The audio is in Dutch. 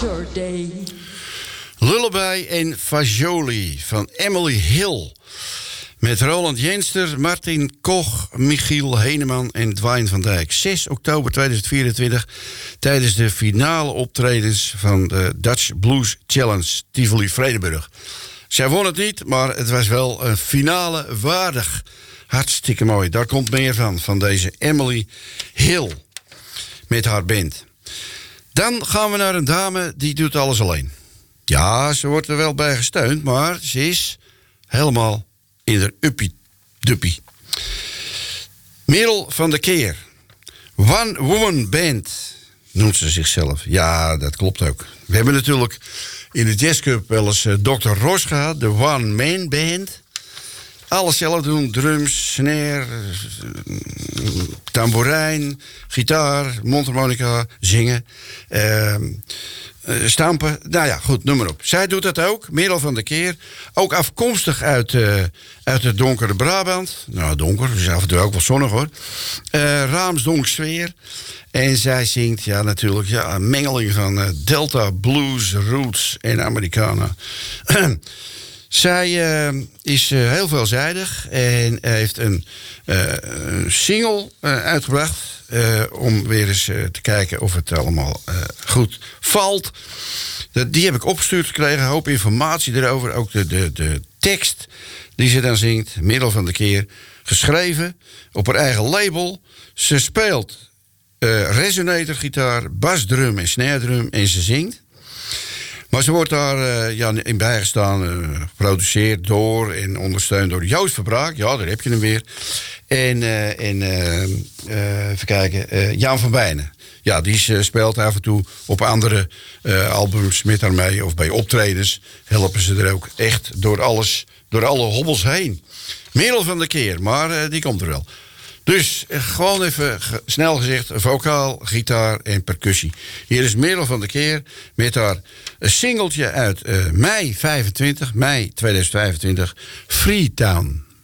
Saturday. Lullaby en Fagioli van Emily Hill. Met Roland Jenster, Martin Koch, Michiel Heneman en Dwayne van Dijk. 6 oktober 2024 tijdens de finale optredens van de Dutch Blues Challenge Tivoli Vredenburg. Zij won het niet, maar het was wel een finale waardig. Hartstikke mooi. Daar komt meer van deze Emily Hill met haar band. Dan gaan we naar een dame die doet alles alleen. Ja, ze wordt er wel bij gesteund, maar ze is helemaal in de uppie-duppie. Merel van der Keer. One Woman Band noemt ze zichzelf. Ja, dat klopt ook. We hebben natuurlijk in de jazzclub wel eens Dr. Ross gehad, de One Man Band. Alles zelf doen, drums, snare, tamboerijn, gitaar, mondharmonica, zingen, stampen. Nou ja, goed, noem maar op. Zij doet dat ook, Merel van der Keer. Ook afkomstig uit het donkere Brabant. Nou, donker, dus af en toe ook wel zonnig hoor. Raamsdonk sfeer. En zij zingt, ja natuurlijk, een mengeling van Delta, blues, roots en Americana. Zij is heel veelzijdig en heeft een single uitgebracht. Om weer eens te kijken of het allemaal goed valt. Die heb ik opgestuurd gekregen. Een hoop informatie erover. Ook de tekst die ze dan zingt. Middel van de Keer. Geschreven op haar eigen label. Ze speelt resonatorgitaar, basdrum en snaredrum. En ze zingt. Maar ze wordt daar in bijgestaan, geproduceerd door en ondersteund door Joost Verbraak. Ja, daar heb je hem weer. En even kijken, Jan van Bijnen. Ja, die speelt af en toe op andere albums met haar mee. Of bij optredens helpen ze er ook echt door alle hobbels heen. Merel van der Keer, maar die komt er wel. Dus gewoon even snel gezegd, vocaal, gitaar en percussie. Hier is Merel van der Keer met haar singeltje uit mei 2025, Freetown.